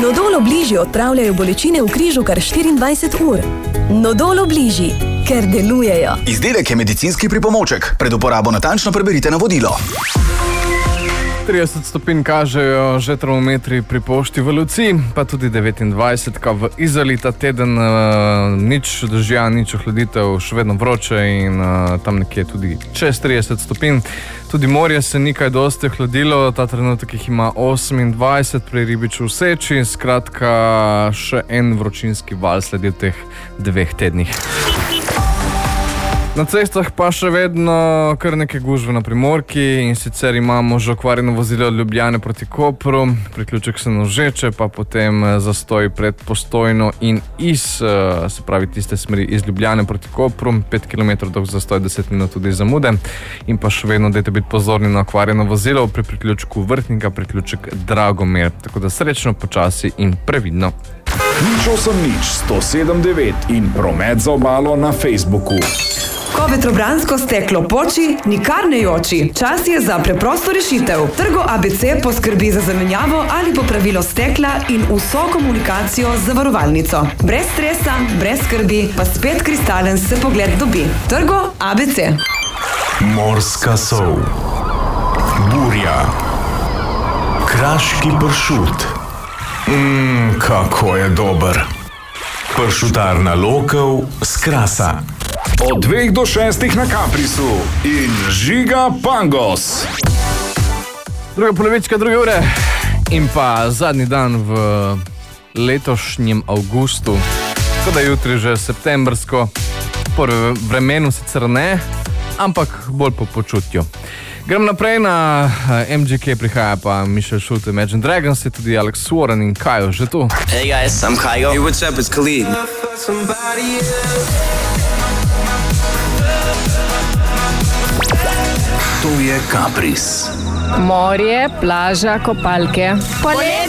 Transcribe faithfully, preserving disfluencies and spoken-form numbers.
Nodol Obliži odpravljajo bolečine v križu kar štiriindvajset ur. Nodol Obliži, ker delujejo. Izdelek je medicinski pripomoček. Pred uporabo natančno preberite navodilo. trideset stopinj kažejo že termometri pri pošti v Luciji, pa tudi devetindvajset v Izoli. Ta teden uh, nič dežja, nič ohladitev, še vedno vroče in uh, tam nekje tudi čez trideset stopinj. Tudi morje se ni kaj dosti ohladilo, ta trenutek jih ima osemindvajset pri Ribiču v Seči. Skratka, še en vročinski val sledi v teh dveh tednih. Na cestah pa še vedno kar nekaj gužve na Primorki in sicer imamo že okvarjeno vozilo od Ljubljane proti Kopru, priključek Senožeče, pa potem zastoj pred Postojno in iz, se pravi tiste smeri iz Ljubljane proti Kopru, pet kilometrov dolg zastoj, deset minut tudi zamude. In pa še vedno dajte biti pozorni na okvarjeno vozilo pri priključku Vrhnika, priključek Dragomir. Tako da srečno, počasi in previdno. Nič osem nič, sto sedem devet in promet za obalo na Facebooku. Ko vetrobransko steklo poči, nikar ne joči. Čas je za preprosto rešitev. Trgo A B C poskrbi za zamenjavo ali popravilo stekla in vso komunikacijo z zavarovalnico. Brez stresa, brez skrbi, pa spet kristalen se pogled dobi. Trgo A B C. Morska sol, burja, kraški pršut. Mmm, kako je dober. Pršutarna Lokov s Krasa. Od dveh do šestih na Kaprisu in Žiga Pangos. Druga polovička druge ure in pa zadnji dan v letošnjem avgustu. Tako da jutri že septembrsko, po vremenu sicer ne, ampak bolj po počutju. Grem naprej na M G K, prihaja pa Michelle Schulte, Imagine Dragons, je tudi Alex Warren in Kajo že tu. Hey guys, I'm Kajo. Hey, what's up, it's Khalid. To je Kapris. Morje, plaža, kopalke. Poletje!